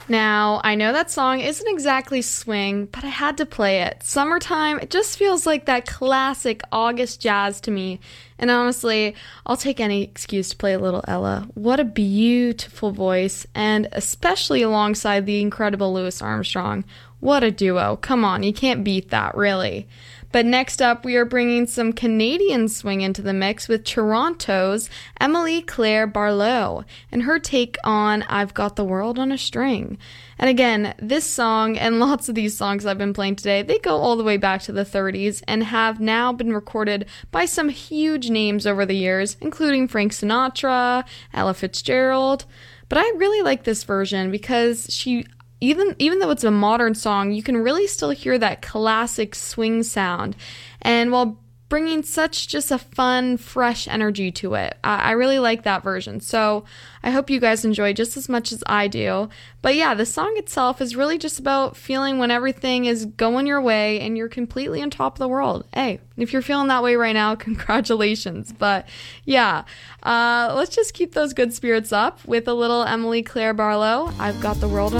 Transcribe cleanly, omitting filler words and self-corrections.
Now, I know that song isn't exactly swing, but I had to play it. Summertime, it just feels like that classic August jazz to me. And honestly, I'll take any excuse to play a little Ella. What a beautiful voice, and especially alongside the incredible Louis Armstrong. What a duo. Come on, you can't beat that, really. But next up, we are bringing some Canadian swing into the mix with Toronto's Emily Claire Barlow and her take on I've Got the World on a String. And again, this song and lots of these songs I've been playing today, they go all the way back to the 30s and have now been recorded by some huge names over the years, including Frank Sinatra, Ella Fitzgerald. But I really like this version because even though it's a modern song, you can really still hear that classic swing sound, and while bringing such just a fun, fresh energy to it. I really like that version, so I hope you guys enjoy just as much as I do. But yeah, the song itself is really just about feeling when everything is going your way and you're completely on top of the world. Hey, if you're feeling that way right now, congratulations. But yeah, let's just keep those good spirits up with a little Emily Claire Barlow. I've Got the World on